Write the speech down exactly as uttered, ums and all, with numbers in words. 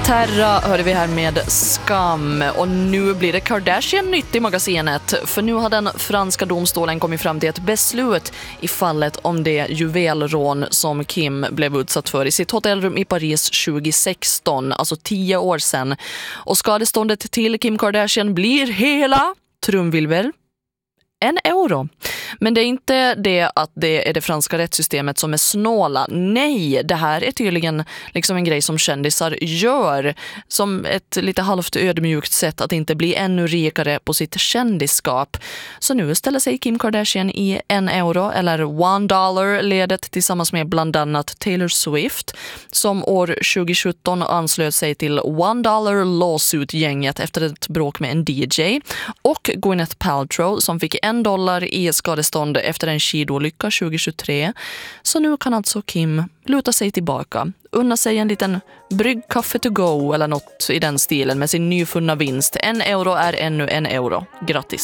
Terra hörde vi här med Skam, och nu blir det Kardashian-nytt i magasinet, för nu har den franska domstolen kommit fram till ett beslut i fallet om det juvelrån som Kim blev utsatt för i sitt hotellrum i Paris tjugohundrasexton, alltså tio år sedan. Och skadeståndet till Kim Kardashian blir hela, trumvirvel, en euro. Men det är inte det att det är det franska rättssystemet som är snåla. Nej, det här är tydligen liksom en grej som kändisar gör som ett lite halvt ödmjukt sätt att inte bli ännu rikare på sitt kändisskap. Så nu ställer sig Kim Kardashian i en euro eller one dollar ledet tillsammans med bland annat Taylor Swift, som år tjugosjutton anslöt sig till one dollar lawsuit-gänget efter ett bråk med en D J, och Gwyneth Paltrow som fick en dollar i skadestånd efter en skidolycka tjugohundratjugotre. Så nu kan alltså Kim luta sig tillbaka, unna sig en liten bryggkaffe to go eller något i den stilen med sin nyfunna vinst. En euro är ännu en euro. Grattis!